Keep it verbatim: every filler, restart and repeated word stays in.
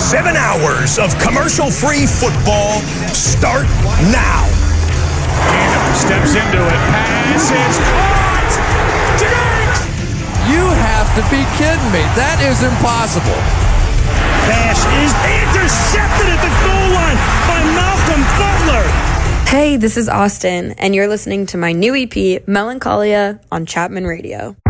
Seven hours of commercial-free football start now. Steps into it. Pass is caught. You have to be kidding me. That is impossible. Pass is intercepted at the goal line by Malcolm Butler. Hey, this is Austin, and you're listening to my new E P, Melancholia, on Chapman Radio.